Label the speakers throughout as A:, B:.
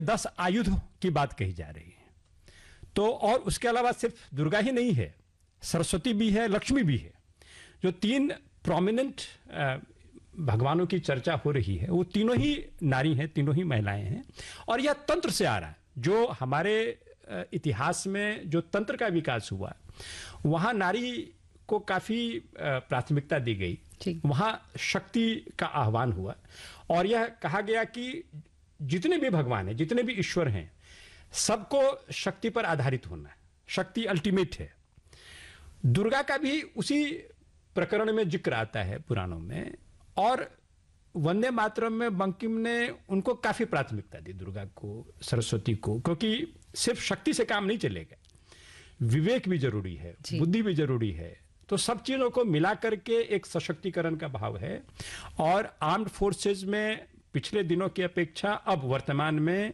A: 10 आयुध की बात कही जा रही है। तो और उसके अलावा सिर्फ दुर्गा ही नहीं है, सरस्वती भी है, लक्ष्मी भी है। जो 3 प्रोमिनेंट भगवानों की चर्चा हो रही है वो तीनों ही नारी हैं, तीनों ही महिलाएं हैं। और यह तंत्र से आ रहा है। जो हमारे इतिहास में जो तंत्र का विकास हुआ वहां नारी को काफी प्राथमिकता दी गई, वहां शक्ति का आह्वान हुआ और यह कहा गया कि जितने भी भगवान हैं, जितने भी ईश्वर हैं, सबको शक्ति पर आधारित होना है। शक्ति अल्टीमेट है। दुर्गा का भी उसी प्रकरण में जिक्र आता है पुराणों में। और वंदे मातरम में बंकिम ने उनको काफी प्राथमिकता दी, दुर्गा को, सरस्वती को, क्योंकि सिर्फ शक्ति से काम नहीं चलेगा, विवेक भी जरूरी है, बुद्धि भी जरूरी है। तो सब चीजों को मिला करके एक सशक्तिकरण का भाव है। और आर्म्ड फोर्सेस में पिछले दिनों की अपेक्षा अब वर्तमान में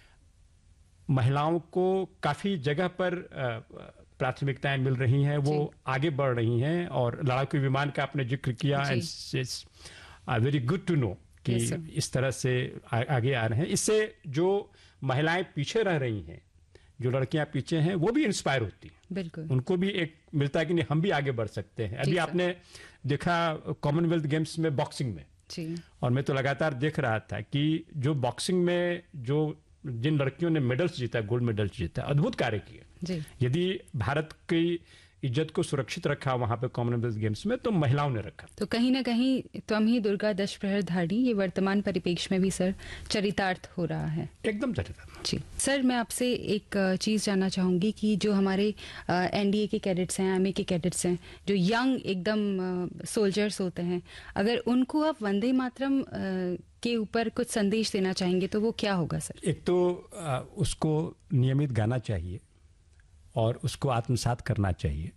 A: महिलाओं को काफी जगह पर प्राथमिकताएं मिल रही हैं, वो आगे बढ़ रही हैं। और लड़ाकू विमान का आपने जिक्र किया, वेरी गुड टू नो कि इस तरह से आगे आ रहे हैं। इससे जो महिलाएं पीछे रह रही हैं, जो लड़कियां पीछे हैं, वो भी इंस्पायर होती हैं।
B: बिल्कुल,
A: उनको भी एक मिलता है कि नहीं, हम भी आगे बढ़ सकते हैं। अभी आपने देखा कॉमनवेल्थ गेम्स में बॉक्सिंग में, और मैं तो लगातार देख रहा था कि जो बॉक्सिंग में जिन लड़कियों ने मेडल्स जीता, गोल्ड मेडल जीता, अद्भुत कार्य किए। यदि भारत की इज्जत को सुरक्षित रखा वहां पे कॉमनवेल्थ गेम्स में, तो महिलाओं ने रखा।
B: तो कहीं ना कहीं त्वं ही दुर्गा दश प्रहर धारी ये वर्तमान परिप्रेक्ष्य में भी सर चरितार्थ हो रहा है।
A: एकदम चरितार्थ।
B: जी सर, मैं आपसे एक चीज जानना चाहूंगी कि जो हमारे एनडीए के कैडेट्स हैं, आर्मी के कैडेट्स हैं, जो यंग एकदम सोल्जर्स होते हैं, अगर उनको आप वंदे मातरम के ऊपर कुछ संदेश देना चाहेंगे तो वो क्या होगा सर?
A: एक तो उसको नियमित गाना चाहिए और उसको आत्मसात करना चाहिए।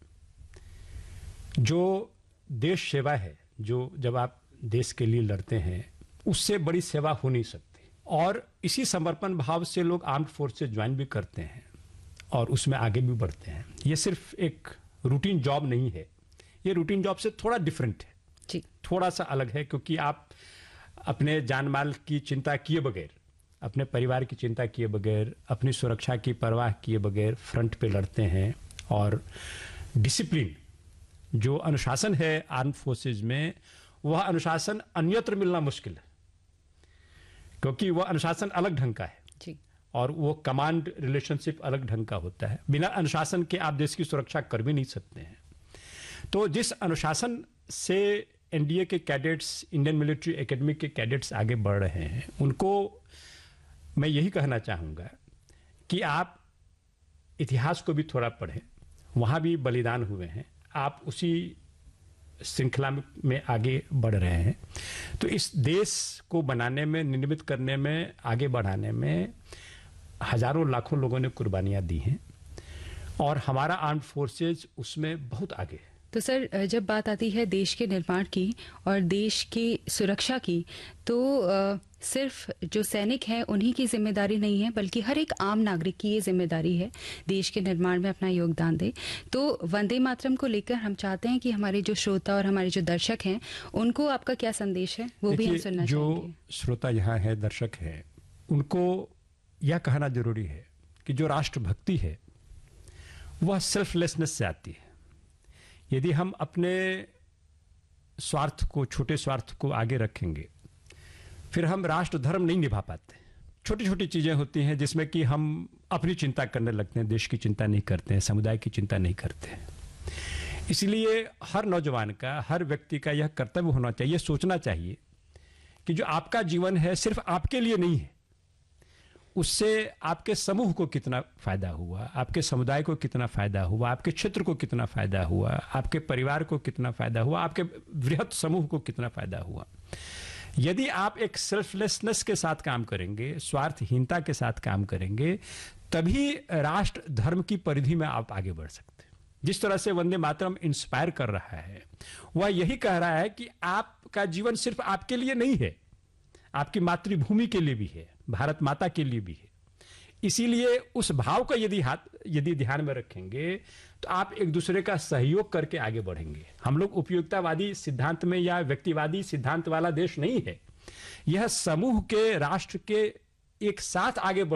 A: जो देश सेवा है, जो जब आप देश के लिए लड़ते हैं, उससे बड़ी सेवा हो नहीं सकती। और इसी समर्पण भाव से लोग आर्म्ड फोर्स से ज्वाइन भी करते हैं और उसमें आगे भी बढ़ते हैं। ये सिर्फ एक रूटीन जॉब नहीं है, ये रूटीन जॉब से थोड़ा डिफरेंट है
B: जी,
A: थोड़ा सा अलग है। क्योंकि आप अपने जान माल की चिंता किए बगैर, अपने परिवार की चिंता किए बगैर, अपनी सुरक्षा की परवाह किए बगैर फ्रंट पे लड़ते हैं। और डिसिप्लिन, जो अनुशासन है आर्म्ड फोर्सेज में, वह अनुशासन अन्यत्र मिलना मुश्किल है, क्योंकि वह अनुशासन अलग ढंग का है
B: जी।
A: और वो कमांड रिलेशनशिप अलग ढंग का होता है। बिना अनुशासन के आप देश की सुरक्षा कर भी नहीं सकते हैं। तो जिस अनुशासन से एनडीए के कैडेट्स, इंडियन मिलिट्री एकेडमी के कैडेट्स आगे बढ़ रहे हैं, उनको मैं यही कहना चाहूँगा कि आप इतिहास को भी थोड़ा पढ़ें, वहाँ भी बलिदान हुए हैं, आप उसी श्रृंखला में आगे बढ़ रहे हैं। तो इस देश को बनाने में, निर्मित करने में, आगे बढ़ाने में हजारों लाखों लोगों ने कुर्बानियाँ दी हैं और हमारा आर्म्ड फोर्सेज उसमें बहुत आगे है।
B: तो सर, जब बात आती है देश के निर्माण की और देश की सुरक्षा की, तो सिर्फ जो सैनिक हैं उन्हीं की जिम्मेदारी नहीं है, बल्कि हर एक आम नागरिक की ये जिम्मेदारी है देश के निर्माण में अपना योगदान दे। तो वंदे मातरम को लेकर हम चाहते हैं कि हमारे जो श्रोता और हमारे जो दर्शक हैं, उनको आपका क्या संदेश है, वो भी हम सुनना चाहेंगे।
A: जो श्रोता यहाँ है, दर्शक है, उनको यह कहना जरूरी है कि जो राष्ट्रभक्ति है वह सेल्फलेसनेस से आती है। यदि हम अपने स्वार्थ को, छोटे स्वार्थ को आगे रखेंगे, फिर हम राष्ट्र धर्म नहीं निभा पाते। छोटी छोटी चीजें होती हैं जिसमें कि हम अपनी चिंता करने लगते हैं, देश की चिंता नहीं करते हैं, समुदाय की चिंता नहीं करते हैं। इसलिए हर नौजवान का, हर व्यक्ति का यह कर्तव्य होना चाहिए, सोचना चाहिए कि जो आपका जीवन है सिर्फ आपके लिए नहीं है, उससे आपके समूह को कितना फायदा हुआ, आपके समुदाय को कितना फायदा हुआ, आपके क्षेत्र को कितना फायदा हुआ, आपके परिवार को कितना फायदा हुआ, आपके वृहत समूह को कितना फायदा हुआ। यदि आप एक सेल्फलेसनेस के साथ काम करेंगे, स्वार्थहीनता के साथ काम करेंगे, तभी राष्ट्र धर्म की परिधि में आप आगे बढ़ सकते हैं। जिस तरह से वंदे मातरम इंस्पायर कर रहा है, वह यही कह रहा है कि आपका जीवन सिर्फ आपके लिए नहीं है, आपकी मातृभूमि के लिए भी है, भारत माता के लिए भी है। इसीलिए उस भाव को यदि ध्यान में रखेंगे तो आप एक दूसरे का सहयोग करके आगे बढ़ेंगे। हम लोग उपयोगितावादी सिद्धांत में या व्यक्तिवादी सिद्धांत वाला देश नहीं है। यह समूह के, राष्ट्र के एक साथ आगे